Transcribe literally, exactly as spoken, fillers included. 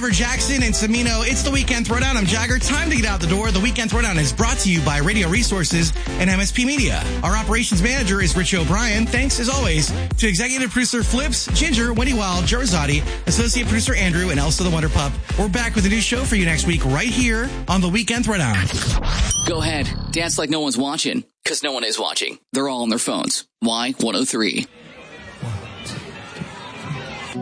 Oliver Jackson and Samino. It's the Weekend Throwdown. I'm Jagger. Time to get out the door. The Weekend Throwdown is brought to you by Radio Resources and M S P Media. Our operations manager is Rich O'Brien. Thanks, as always, to executive producer Flips, Ginger, Wendy Wild, Joe Rosati, associate producer Andrew, and Elsa the Wonder Pup. We're back with a new show for you next week right here on the Weekend Throwdown. Go ahead. Dance like no one's watching, because no one is watching. They're all on their phones. Y one oh three.